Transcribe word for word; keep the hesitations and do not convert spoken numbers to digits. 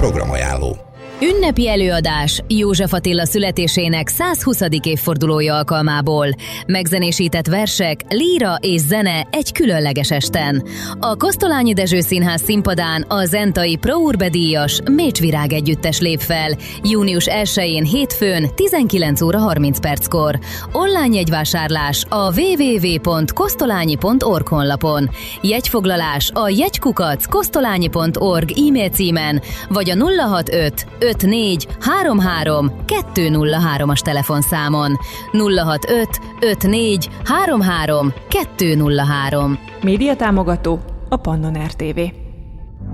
programajánló. Ünnepi előadás József Attila születésének százhuszadik évfordulója alkalmából. Megzenésített versek, líra és zene egy különleges esten. A Kosztolányi Dezső Színház színpadán a zentai Pro Urbe díjas Mécsvirág együttes lép fel. június elsején hétfőn tizenkilenc óra harminc perckor. Online jegyvásárlás a double-u double-u double-u pont kosztolányi pont org honlapon. Jegyfoglalás a jegykukac kosztolányi pont org e-mail címen, vagy a nulla hatvanöt ötvennégy harminchárom kettőszázhárom-as telefonszámon. nulla hatvanöt ötvennégy harminchárom kettőszázhárom. Média támogató a Pannon er té vé.